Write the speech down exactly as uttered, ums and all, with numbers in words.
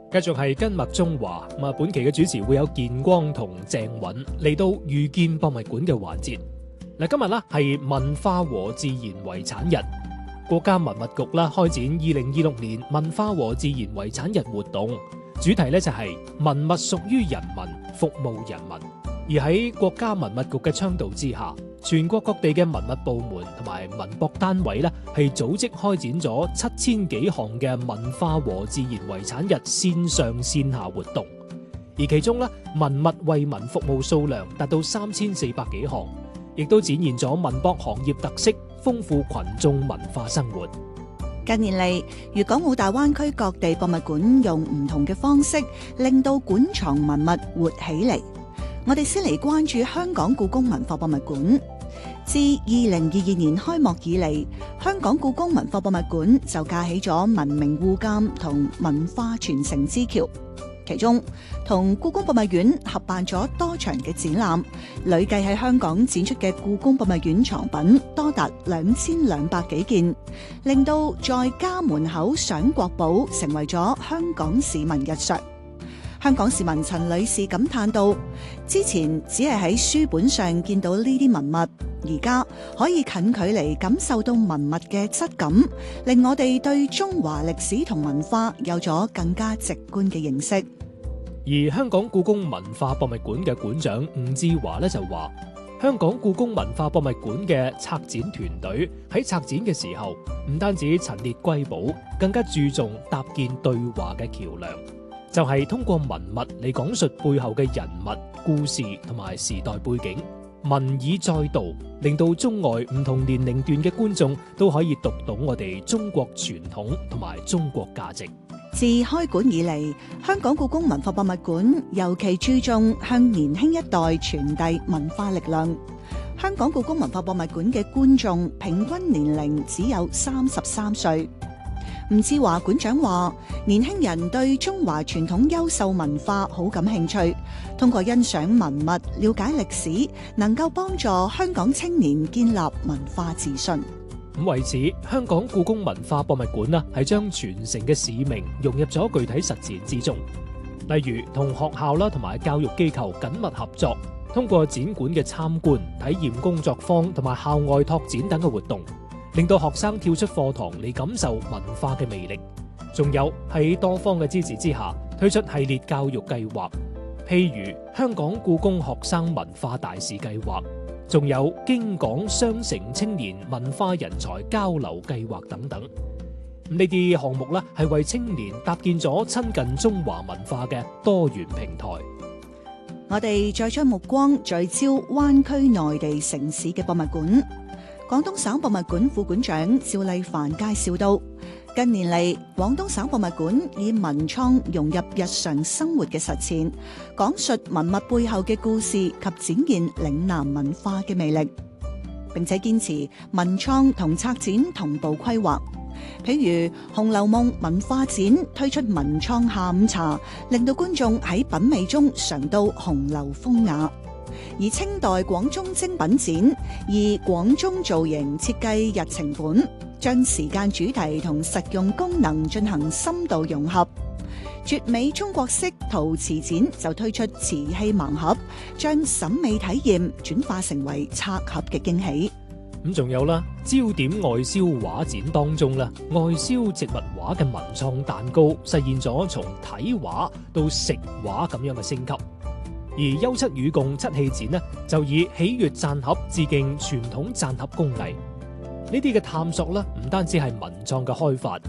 繼續係跟脈中華，咁啊，本期嘅主持會有建光同鄭允嚟到遇見博物館嘅環節。嗱，今日啦係文化和自然遺產日，國家文物局啦開展二零二六年文化和自然遺產日活動，主題咧就係文物屬於人民，服務人民。而喺國家文物局嘅倡導之下，全國各地嘅文物部門同埋文博單位咧，係組織開展咗七千幾項嘅文化和自然遺產日線上線下活動，而其中咧文物為民服務數量達到三千四百幾項，亦都展現咗文博行業特色，豐富群眾文化生活。 近年嚟，粵港澳大灣區各地博物館用唔同嘅方式，令到館藏文物活起嚟。我哋先嚟關注香港故宮文化博物館。自二零二二年開幕以嚟，香港故宮文化博物館就架起咗文明互鑒同文化傳承之橋。其中，同故宮博物院合辦咗多場嘅展覽，累計喺香港展出嘅故宮博物院藏品多達兩千兩百幾件，令到在家門口賞國寶成為咗香港市民日常。香港市民陳女士感嘆道：之前只係喺書本上見到呢啲文物，而家可以近距離感受到文物嘅質感，令我哋對中華歷史同文化有咗更加直觀嘅認識。 而香港故宮文化博物館嘅館長吳志華咧就話：香港故宮文化博物館嘅策展團隊喺策展嘅時候，唔單止陳列瑰寶，更加注重搭建對話嘅橋梁。就係通過文物嚟講述背後嘅人物、故事同埋時代背景，文以載道，令到中外唔同年齡段嘅觀眾都可以讀懂我哋中國傳統同埋中國價值。 自開館以嚟，香港故宮文化博物館尤其注重向年輕一代傳遞文化力量。香港故宮文化博物館嘅觀眾平均年齡只有三十三歲。吳志華館長話：年輕人對中華傳統優秀文化好感興趣，通過欣賞文物、了解歷史，能夠幫助香港青年建立文化自信。 咁為此，香港故宮文化博物館呢係將傳承嘅使命融入咗具體實踐之中，例如同學校啦同埋教育機構緊密合作，通過展館嘅參觀、體驗工作坊同埋校外拓展等嘅活動，令到學生跳出課堂嚟感受文化嘅魅力。仲有喺多方嘅支持之下，推出系列教育計劃，譬如香港故宮學生文化大使計劃，仲有京港雙城青年文化人才交流計劃等等。呢啲項目咧係為青年搭建咗親近中華文化嘅多元平台。 我哋再將目光聚焦灣區內地城市嘅博物館。廣東省博物館副館長趙麗凡介紹到，近年嚟，廣東省博物館以文創融入日常生活嘅實踐，講述文物背後嘅故事及展現嶺南文化嘅魅力，並且堅持文創同策展同步規劃。譬如《紅樓夢》文化展推出文創下午茶，令到觀眾喺品味中嘗到紅樓風雅。而清代廣宗精品展以廣宗造型設計日程本，將時間主題同實用功能進行深度融合。絕美中國式陶瓷展就推出瓷器盲盒，將審美體驗轉化成為拆盒嘅驚喜。 咁仲有啦，焦點外銷畫展當中啦，外銷植物畫嘅文創蛋糕實現咗從睇畫到食畫咁樣嘅升級。而優質與共漆器展呢，就以喜悅讚盒致敬傳統讚盒工藝。呢啲嘅探索呢，唔單止係文創嘅開發，